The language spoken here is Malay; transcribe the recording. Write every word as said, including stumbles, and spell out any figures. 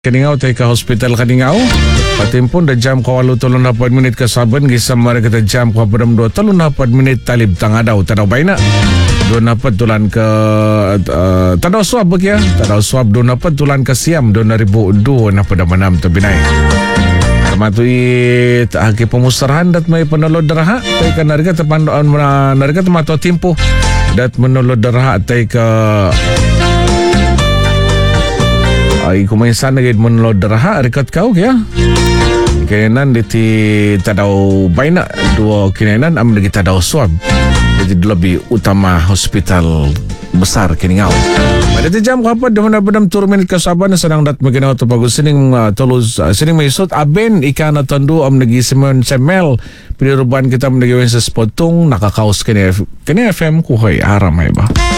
Kaningaw tayo ka hospital kaningaw. Patimpon da jam ko walo tulong na pod minit kasaban gisam mara kita jam ko padam do tulong na pod minit talib tanga daw tanaw bayna. Do na pod tulan ka uh, tanaw swab bagya. Tanaw swab do na pod tulan ka siam do na ribu do na pada manam to binay. Armatui agi pemusarahan dat may panolod daraha tay ka narga tapandoan na narga tamato timpo dat menolod daraha tay ka ay kuminsan na gid menlod daraha rekat kau kaya kainan diti tadaw bayna dua kinainan am diti tadaw swab jadi lebih utama hospital besar kiningaw pada jam kapan daman abadam tur minit kasaban sanang dat maginaw to pag sining uh, tulus uh, sining maisot aben ika na tondo am nagi semen semel piniruban kita menagawin sa spotong nakakaus kini kini F M ko hoy aram ay ba